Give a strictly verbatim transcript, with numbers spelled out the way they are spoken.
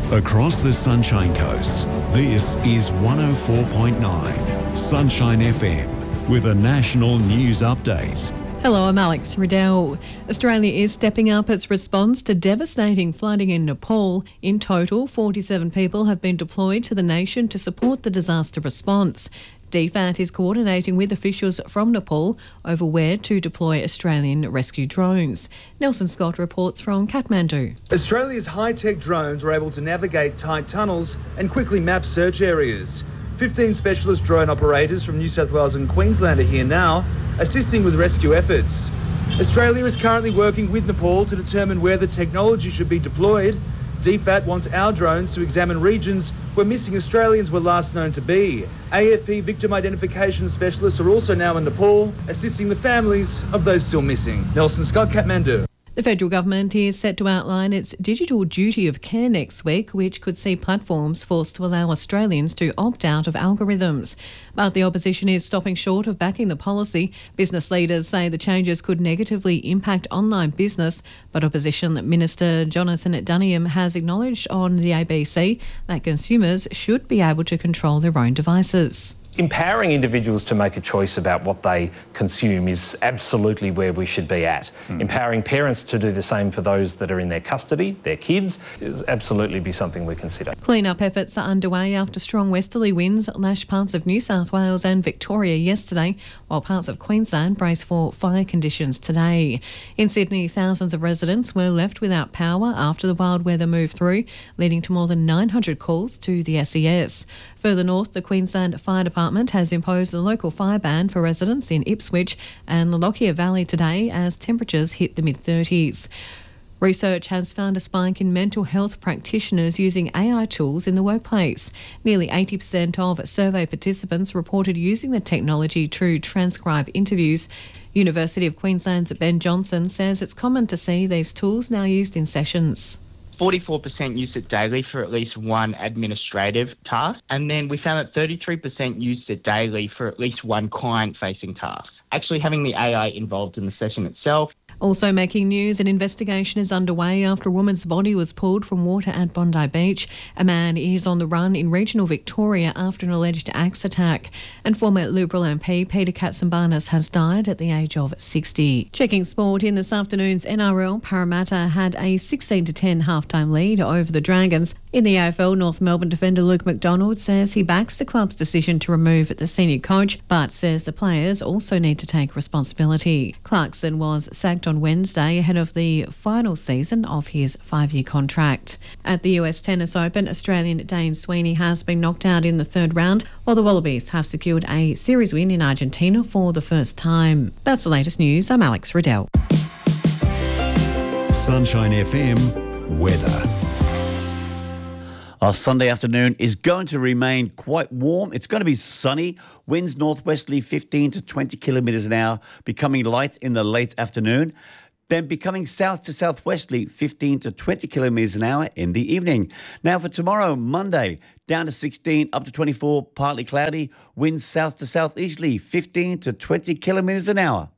Across the Sunshine Coast, this is one oh four point nine Sunshine F M with a national news update. Hello, I'm Alex Riddell. Australia is stepping up its response to devastating flooding in Nepal. In total, forty-seven people have been deployed to the nation to support the disaster response. D FAT is coordinating with officials from Nepal over where to deploy Australian rescue drones. Nelson Scott reports from Kathmandu. Australia's high-tech drones were able to navigate tight tunnels and quickly map search areas. fifteen specialist drone operators from New South Wales and Queensland are here now, assisting with rescue efforts. Australia is currently working with Nepal to determine where the technology should be deployed. D FAT wants our drones to examine regions where missing Australians were last known to be. A F P victim identification specialists are also now in Nepal, assisting the families of those still missing. Nelson Scott, Kathmandu. The federal government is set to outline its digital duty of care next week, which could see platforms forced to allow Australians to opt out of algorithms. But the opposition is stopping short of backing the policy. Business leaders say the changes could negatively impact online business, but Opposition Minister Jonathan Duniam has acknowledged on the A B C that consumers should be able to control their own devices. Empowering individuals to make a choice about what they consume is absolutely where we should be at. Mm. Empowering parents to do the same for those that are in their custody, their kids, is absolutely be something we consider. Clean-up efforts are underway after strong westerly winds lashed parts of New South Wales and Victoria yesterday, while parts of Queensland brace for fire conditions today. In Sydney, thousands of residents were left without power after the wild weather moved through, leading to more than nine hundred calls to the S E S. Further north, the Queensland Fire Department has imposed a local fire ban for residents in Ipswich and the Lockyer Valley today as temperatures hit the mid thirties. Research has found a spike in mental health practitioners using A I tools in the workplace. Nearly eighty percent of survey participants reported using the technology to transcribe interviews. University of Queensland's Ben Johnson says it's common to see these tools now used in sessions. forty-four percent used it daily for at least one administrative task, and then we found that thirty-three percent used it daily for at least one client-facing task. Actually having the A I involved in the session itself. Also making news, an investigation is underway after a woman's body was pulled from water at Bondi Beach. A man is on the run in regional Victoria after an alleged axe attack. And former Liberal M P Peter Katsambanis has died at the age of sixty. Checking sport in this afternoon's N R L, Parramatta had a sixteen to ten halftime lead over the Dragons. In the A F L, North Melbourne defender Luke McDonald says he backs the club's decision to remove the senior coach, but says the players also need to take responsibility. Clarkson was sacked on Wednesday ahead of the final season of his five-year contract. At the U S Tennis Open, Australian Dane Sweeney has been knocked out in the third round, while the Wallabies have secured a series win in Argentina for the first time. That's the latest news. I'm Alex Riddell. Sunshine F M weather. Our Sunday afternoon is going to remain quite warm. It's going to be sunny. Winds northwesterly fifteen to twenty kilometres an hour, becoming light in the late afternoon. Then becoming south to southwesterly fifteen to twenty kilometres an hour in the evening. Now for tomorrow, Monday, down to sixteen, up to twenty-four, partly cloudy. Winds south to southeasterly fifteen to twenty kilometres an hour.